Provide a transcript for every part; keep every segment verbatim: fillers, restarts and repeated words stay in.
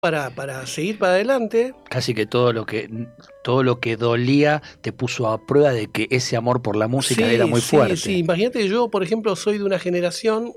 Para, para seguir para adelante. Casi que todo lo que todo lo que dolía te puso a prueba de que ese amor por la música Sí, era muy sí, fuerte. Sí, imagínate que yo, por ejemplo, soy de una generación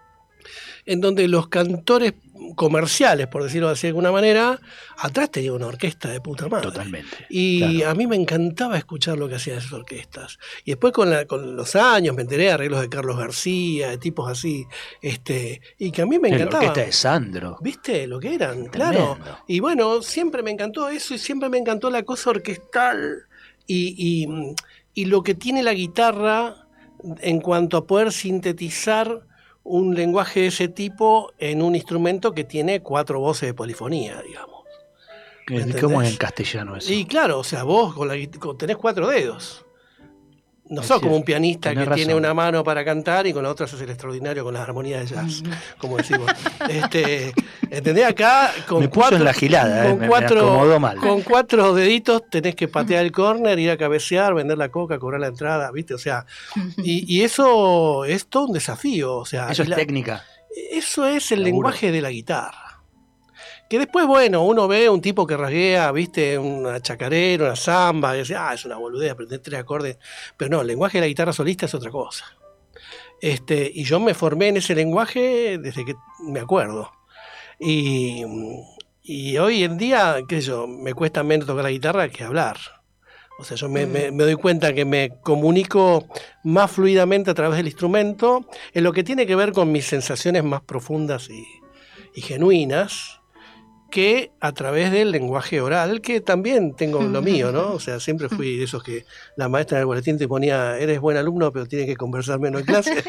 en donde los cantores comerciales, por decirlo así de alguna manera, atrás tenía una orquesta de puta madre. Totalmente. Y claro. a mí me encantaba escuchar lo que hacían esas orquestas. Y después con, la, con los años me enteré de arreglos de Carlos García, de tipos así, este, y que a mí me encantaba. La orquesta de Sandro. ¿Viste lo que eran? Tremendo. Claro. Y bueno, siempre me encantó eso y siempre me encantó la cosa orquestal y, y, y lo que tiene la guitarra en cuanto a poder sintetizar un lenguaje de ese tipo en un instrumento que tiene cuatro voces de polifonía, digamos. ¿Cómo es en castellano eso? Y claro, o sea, vos con la, con, tenés cuatro dedos. No sos como un pianista que razón. tiene una mano para cantar y con la otra sos el extraordinario con las armonías de jazz, como decimos. Este, ¿entendés? Acá con me cuatro, en la gilada, con, eh, cuatro, me mal. con cuatro deditos tenés que patear el córner, ir a cabecear, vender la coca, cobrar la entrada, ¿viste? O sea, y, y eso es todo un desafío. O sea, eso es la, técnica. Eso es el Seguro. lenguaje de la guitarra. Que después, bueno, uno ve un tipo que rasguea, viste, una chacarera, una samba, y dice, ah, es una boludez, aprender tres acordes. Pero no, el lenguaje de la guitarra solista es otra cosa. Este, y yo me formé en ese lenguaje desde que me acuerdo. Y, y hoy en día, qué sé yo, me cuesta menos tocar la guitarra que hablar. O sea, yo me, mm. me, me doy cuenta que me comunico más fluidamente a través del instrumento en lo que tiene que ver con mis sensaciones más profundas y, y genuinas, que a través del lenguaje oral, que también tengo lo mío, ¿no? O sea, siempre fui de esos que la maestra en el boletín te ponía, eres buen alumno, pero tienes que conversar menos en clase.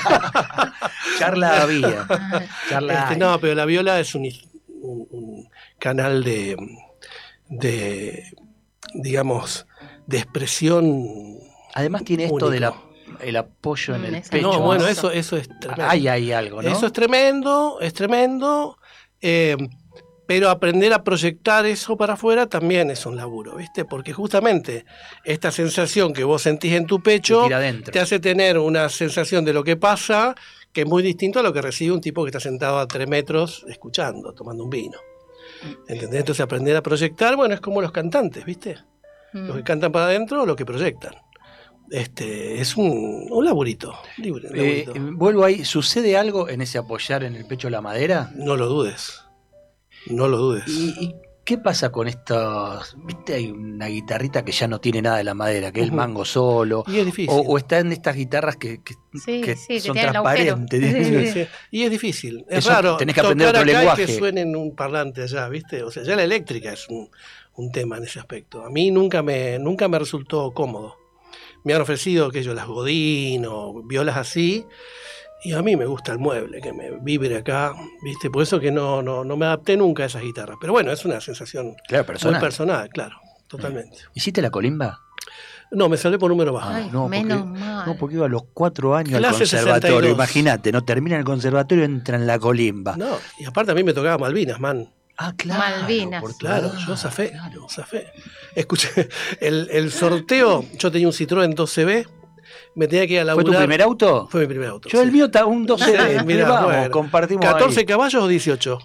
Charla había. Charla este, no, pero la viola es un, un, un canal de, de, digamos, de expresión. Además tiene esto único. de la el apoyo en el no, pecho. No, bueno, eso, eso es tremendo. Ahí hay algo, ¿no? Eso es tremendo, es tremendo. Eh, Pero aprender a proyectar eso para afuera también es un laburo, ¿viste? Porque justamente esta sensación que vos sentís en tu pecho te hace tener una sensación de lo que pasa que es muy distinto a lo que recibe un tipo que está sentado a tres metros escuchando, tomando un vino. ¿Entendés? Entonces aprender a proyectar, bueno, es como los cantantes, ¿viste? Mm. Los que cantan para adentro o los que proyectan. Este, es un, un laburito. Libre, un laburito. Eh, vuelvo ahí, ¿sucede algo en ese apoyar en el pecho la madera? No lo dudes. No lo dudes. ¿Y, y qué pasa con estos? ¿Viste? Hay una guitarrita que ya no tiene nada de la madera, que es uh-huh. el mango solo. Y es difícil. O, o están estas guitarras que, que, sí, que sí, son que transparentes. Sí, sí, sí. Y es difícil. Es Eso raro. Tenés que aprender otro acá lenguaje. Y que suene en un parlante allá, ¿viste? O sea, ya la eléctrica es un, un tema en ese aspecto. A mí nunca me, nunca me resultó cómodo. Me han ofrecido, que yo, las Godín o violas así. Y a mí me gusta el mueble, que me vibre acá, ¿viste? Por eso que no, no, no me adapté nunca a esas guitarras. Pero bueno, es una sensación claro, personal. muy personal, claro, totalmente. ¿Hiciste la colimba? No, me salvé por número bajo. Ay, no, menos porque, mal. No, porque iba a los cuatro años Clase al conservatorio. sesenta y dos. Imagínate, no termina el conservatorio, entra en la colimba. No, y aparte a mí me tocaba Malvinas, man. Ah, claro. Malvinas. Por, claro, ah, yo zafé, claro. zafé. Escuché, el, el sorteo, yo tenía un Citroën doce B. Me tenía que ir a laburar. ¿Fue tu primer auto? Fue mi primer auto. Yo sí. el mío está un doce B. Sí, mirá, vamos, bueno. compartimos ¿catorce ahí. caballos o dieciocho?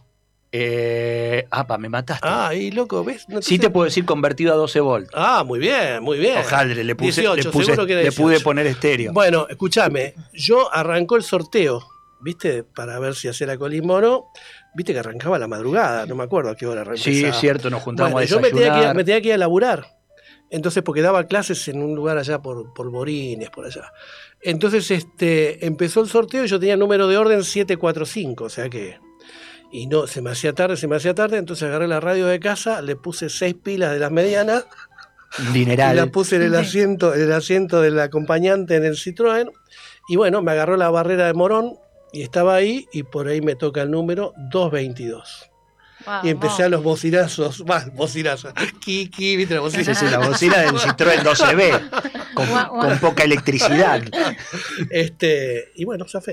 Eh, apa, me mataste. Ah, y loco, ¿ves? No te sí sé. te puedo decir convertido a doce volt. Ah, muy bien, muy bien. Ojaldre, le puse, dieciocho, le, puse seguro que era le pude dieciocho. poner estéreo. Bueno, escúchame, yo arrancó el sorteo, ¿viste? Para ver si hacía la colimba o no. Viste que arrancaba a la madrugada, no me acuerdo a qué hora arrancaba. Sí, es cierto, nos juntamos bueno, a yo me desayunar. tenía, que ir, me tenía que ir a laburar. Entonces, porque daba clases en un lugar allá por, por Borines, por allá. Entonces, este, empezó el sorteo y yo tenía el número de orden siete cuatro cinco, o sea que... Y no, se me hacía tarde, se me hacía tarde, entonces agarré la radio de casa, le puse seis pilas de las medianas, Dineral. y la puse en el asiento, en el asiento del acompañante en el Citroën, y bueno, me agarró la barrera de Morón, y estaba ahí, y por ahí me toca el número doscientos veintidós. Wow, y empecé wow. a los bocinazos, más bocinazos, Kiki, ¿viste la bocina? Sí, sí, la bocina del Citroën doce B, con, Wow, wow. con poca electricidad. Este, y bueno, zafé.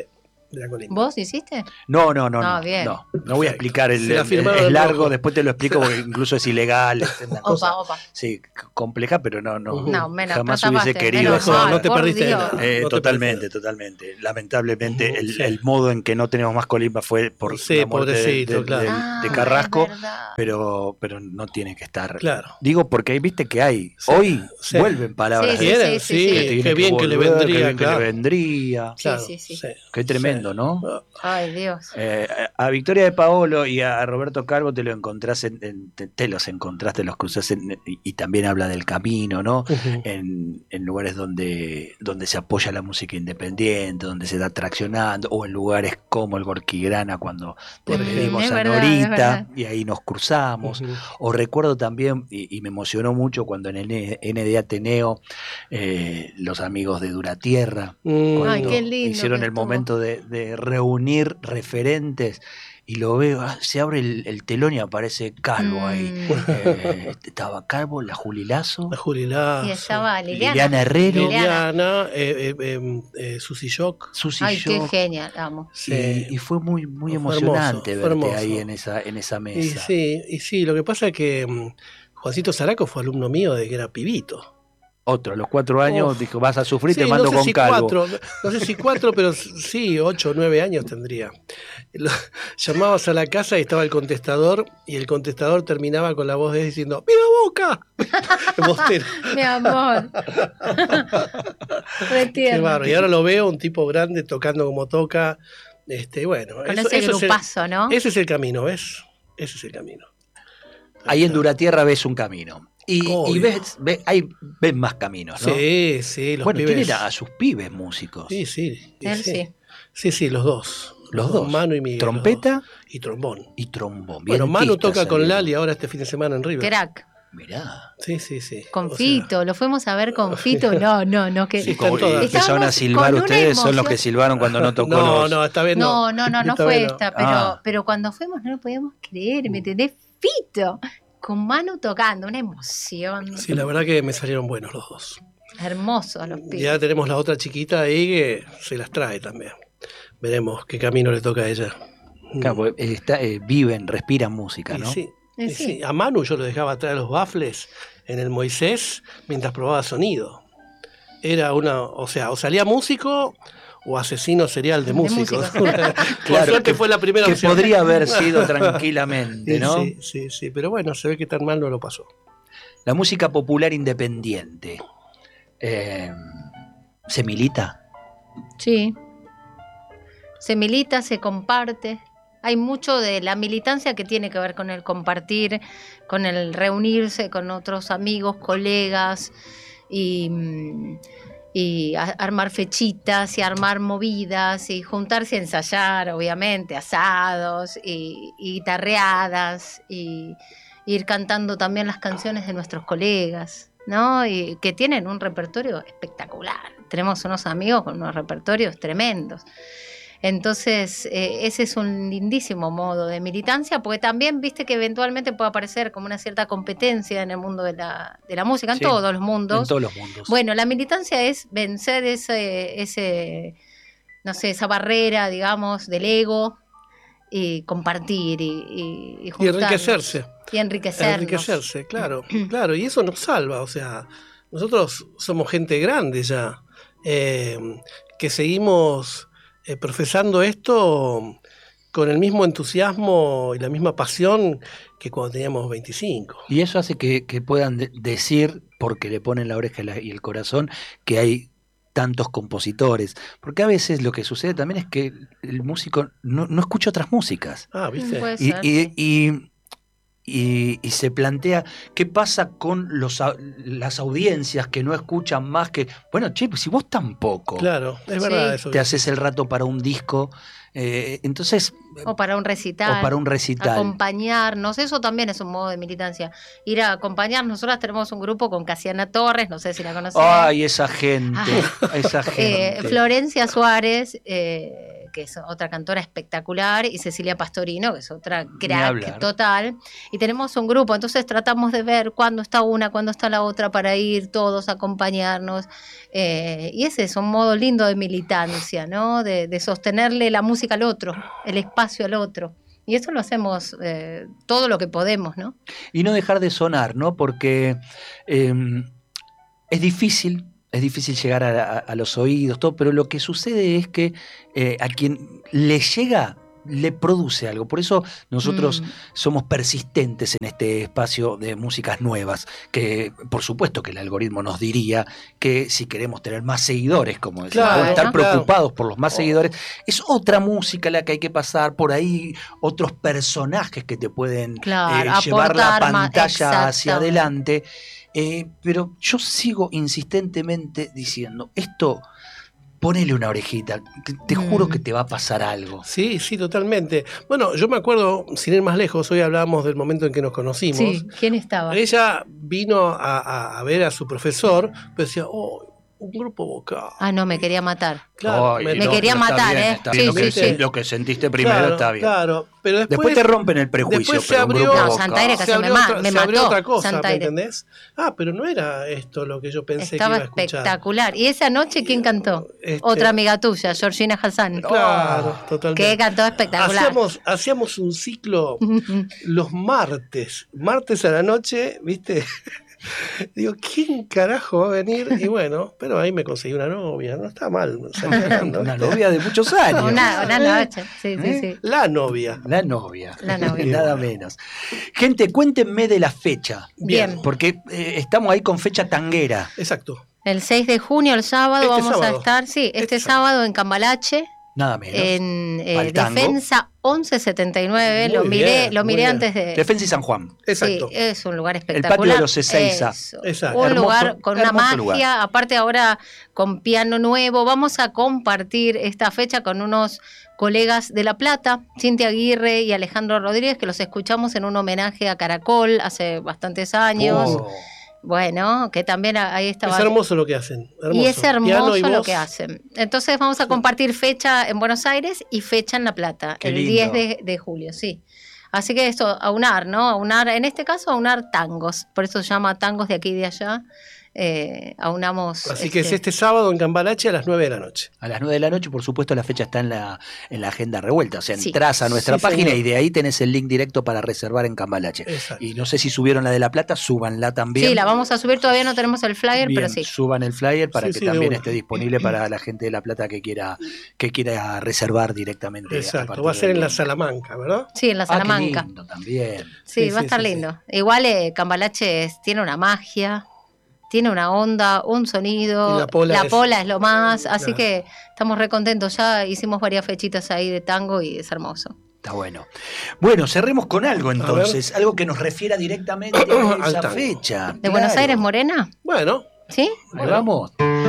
de la colimba. ¿Vos hiciste? No, no, no. No, No, bien. no, no voy a explicar. El, Se la el- firmaron es en largo, rojo. después te lo explico porque incluso es ilegal. Es una cosa, Opa, opa. sí, c- compleja, pero no, no, Ujú. No, menos, jamás no hubiese tapaste, querido. menos No, mal, no te por perdiste de Dios. nada. Eh, No te totalmente, perdiste. totalmente. Lamentablemente, Ujú, el, sí. el modo en que no tenemos más colimba fue por Sí, la muerte de, pobrecito, de- claro. del- Ah, de Carrasco, es verdad. pero, pero no tiene que estar. Claro. Digo, porque viste que hay, Sí, hoy sí. vuelven palabras Sí, de sí, ¿Quieren? sí, Sí, sí, que sí. tiene qué bien que le volver, vendría, qué bien claro. que le vendría. Sí, Claro, sí, sí. Qué tremendo, ¿no? Ay, Dios. Eh, a Victoria de Paolo y a Roberto Calvo te lo encontrás en, en- te, te los encontraste, los cruzás en- y, y también habla del camino, ¿no? Ujú. En, en lugares donde, donde se apoya la música independiente, donde se está traccionando, o en lugares como el Gorquigrana cuando Por despedimos ejemplo. a Es verdad, es Norita verdad. y ahí nos cruzamos. Ujú. O recuerdo también, y, y me emocionó mucho cuando en el N- N D Ateneo, eh, los amigos de Duratierra, Mm. Ay, cuando qué lindo hicieron que el estuvo. momento de, de reunir referentes y lo veo, ah, se abre el, el telón y aparece Calvo ahí. Mm. Eh, estaba Calvo, la Juli Lazo, La Juli Lazo. Y estaba Liliana. Liliana Herrero, Liliana. Liliana, eh, eh, eh, eh, Susi Shock. Susi Ay, qué Shock, genial, amo. y, Sí. y fue muy, muy Fue emocionante hermoso, fue verte hermoso. ahí en esa, en esa Y mesa. sí, y sí, lo que pasa es que mm, Juancito Zaraco fue alumno mío de que era pibito. Otro, a los cuatro años, Uf. dijo, vas a sufrir, Sí, te mando no sé con si Calvo. cuatro, no sé si cuatro, pero sí, ocho o nueve años tendría. Lo- llamabas a la casa y estaba el contestador, y el contestador terminaba con la voz de él diciendo ¡Viva Boca! Bostero. Mi amor. Re Qué tierno. bárbaro. Y ahora lo veo, un tipo grande tocando como toca. Este, bueno, Con eso- ese eso es el- grupazo, ¿no? ese es el camino, ¿ves? Ese es el camino. Ahí en Duratierra ves un camino. Y, y Obvio. ves, ves, hay, ves más caminos, ¿no? Sí, sí, los Bueno, pibes. tienen a sus pibes músicos. Sí, sí. y Él sí. sí. Sí, sí, los dos. Los dos. Manu y Miguel. Trompeta los dos. Y trombón. y trombón. Bueno, Manu Vientistas toca con salieron. Lali ahora este fin de semana en River. Crack. Mirá. Sí, sí, sí. Con O sea, Fito. Lo fuimos a ver con Fito. No, no, no. Que... Sí, Y como- están todas. y empezaron a Estábamos silbar con una ustedes, son los que emoción. silbaron cuando no tocó no, los... no, esta vez no. No, no, no, no Esta fue vez no. esta, pero, Ah. pero cuando fuimos no lo podíamos creer, ¿me entendés? Fito, con Manu tocando, una emoción. Sí, la verdad que me salieron buenos los dos. Hermosos los pibes. Ya tenemos la otra chiquita ahí que se las trae también. Veremos qué camino le toca a ella. Claro, porque está, eh, viven, respiran música, Y ¿no? sí, Y y sí. sí. A Manu yo lo dejaba atrás de los baffles en el Moisés mientras probaba sonido. Era una, o sea, o salía músico o asesino serial de De músicos. músicos. Por Claro, suerte que- fue la primera Que opción. podría haber sido tranquilamente, Sí, ¿no? sí, sí, sí, pero bueno, se ve que tan mal no lo pasó. La música popular independiente. eh, ¿Se milita? Sí. Se milita, se comparte. Hay mucho de la militancia que tiene que ver con el compartir, con el reunirse con otros amigos, colegas y, mm, y a- armar fechitas y armar movidas y juntarse a ensayar, obviamente, asados y, y guitarreadas y ir cantando también las canciones de nuestros colegas, ¿no? Y que tienen un repertorio espectacular. Tenemos unos amigos con unos repertorios tremendos. Entonces, eh, ese es un lindísimo modo de militancia, porque también viste que eventualmente puede aparecer como una cierta competencia en el mundo de la, de la música, en Sí, todos los En mundos. todos los mundos. Bueno, la militancia es vencer ese, ese, no sé, esa barrera, digamos, del ego y compartir y, y, y Y juntarnos. enriquecerse. Y enriquecernos. Enriquecerse, claro, claro, y eso nos salva, o sea, nosotros somos gente grande ya, eh, que seguimos eh, profesando esto con el mismo entusiasmo y la misma pasión que cuando teníamos veinticinco. Y eso hace que, que puedan de- decir, porque le ponen la oreja y la- y el corazón, que hay tantos compositores. Porque a veces lo que sucede también es que el músico no, no escucha otras músicas. Ah, ¿viste? Puede Y, ser, y- sí. y- y- y se plantea qué pasa con los, a- las audiencias que no escuchan más que... Bueno, che, pues si vos tampoco Claro, es Sí. verdad eso. te haces el rato para un disco, eh, entonces... O para un recital. O para un recital. Acompañarnos, eso también es un modo de militancia. Ir a acompañarnos. Nosotras tenemos un grupo con Casiana Torres, no sé si la conocen. Ay, esa gente, esa Eh, gente. Florencia Suárez, eh, que es otra cantora espectacular, y Cecilia Pastorino, que es otra Ni crack hablar. total. Y tenemos un grupo, entonces tratamos de ver cuándo está una, cuándo está la otra, para ir todos a acompañarnos. Eh, y ese es un modo lindo de militancia, ¿no? De, de sostenerle la música al otro, el espacio al otro. Y eso lo hacemos eh, todo lo que podemos, ¿no? Y no dejar de sonar, ¿no? Porque eh, es difícil, es difícil llegar a, a- a los oídos, todo, pero lo que sucede es que eh, a quien le llega, le produce algo. Por eso nosotros Mm. somos persistentes en este espacio de músicas nuevas, que por supuesto que el algoritmo nos diría que si queremos tener más seguidores, como decía, Claro, estar claro. preocupados por los más Oh. seguidores, es otra música la que hay que pasar, por ahí otros personajes que te pueden Claro, eh, llevar la aportar más, pantalla hacia exactamente. adelante. Eh, pero yo sigo insistentemente diciendo, esto, ponele una orejita, que te Mm. juro que te va a pasar algo. Sí, sí, totalmente. Bueno, yo me acuerdo, sin ir más lejos, hoy hablábamos del momento en que nos conocimos. Sí, ¿quién estaba? Ella vino a, a- a ver a su profesor, pero decía, oh, un grupo vocal. Ah, no, me quería matar. Claro, Ay, me- Me quería está matar, bien, ¿eh? está Sí, bien. Lo, sí, que, sí. lo que sentiste primero claro, está bien. Claro, pero después, Después te rompen el prejuicio, después se pero un abrió, grupo No, vocal. Santaire casi se abrió me ma- otra, me se abrió mató, otra cosa, Santaire. ¿me entendés? Ah, pero no era esto lo que yo pensé Estaba que iba a escuchar. espectacular. ¿Y esa noche quién cantó? Este, Otra amiga tuya, Georgina Hassan. Claro, Oh, totalmente. Que cantó espectacular. Hacíamos, hacíamos un ciclo los martes, martes a la noche, ¿viste? Digo, ¿quién carajo va a venir? Y bueno, pero ahí me conseguí una novia, no está mal. salí ganando, Una ¿viste? novia de muchos años. Una, una noche. Sí, sí, ¿Eh? sí. La novia. La novia. La novia. Nada menos. Gente, cuéntenme de la fecha. Bien. Porque eh, estamos ahí con fecha tanguera. Exacto. El seis de junio, el sábado, Este vamos sábado. a estar, sí, este, Este sábado en Cambalache, Nada menos. en eh, Pa'l tango. Defensa once setenta y nueve. Muy Lo miré, bien, lo muy miré bien. antes de. Defensa y San Juan. Exacto. Sí, es un lugar patio espectacular. de los Ezeiza. Eso. Exacto. Un Hermoso- lugar con una hermoso magia, lugar. aparte ahora con piano nuevo. Vamos a compartir esta fecha con unos colegas de La Plata, Cintia Aguirre y Alejandro Rodríguez, que los escuchamos en un homenaje a Caracol hace bastantes años. Oh. Bueno, que también ahí estaba. Es hermoso lo que hacen. Hermoso. Y es Piano hermoso y lo voz. que hacen. Entonces vamos a compartir fecha en Buenos Aires y fecha en La Plata, Qué el lindo. diez de, de julio, sí. Así que esto, aunar, ¿no? Aunar, en este caso, aunar tangos. Por eso se llama tangos de aquí y de allá. Eh, aunamos. Así que es este sábado en Cambalache a las nueve de la noche. A las nueve de la noche, por supuesto, la fecha está en la, en la agenda revuelta. O sea, Sí. entras a nuestra Sí, página señor. y de ahí tenés el link directo para reservar en Cambalache. Exacto. Y no sé si subieron la de La Plata, súbanla también. Sí, la vamos a subir, todavía no tenemos el flyer, Bien, pero sí. suban el flyer para Sí, que sí, de también una. esté disponible para la gente de La Plata que quiera, que quiera reservar directamente. a Exacto. partir Va a ser del en la viernes. Salamanca, ¿verdad? Sí, en la Ah, qué Salamanca. lindo también. Sí, Sí, va a sí, estar sí, sí. lindo. Igual eh, Cambalache es- tiene una magia, tiene una onda, un sonido. Y la Pola es- es lo más. Así Claro. que estamos re contentos. Ya hicimos varias fechitas ahí de tango y es hermoso. Está bueno. Bueno, cerremos con algo entonces, algo que nos refiera directamente a Al esa tango. fecha. ¿De Buenos Claro. Aires, Morena? Bueno, ¿Sí? Ahí vamos.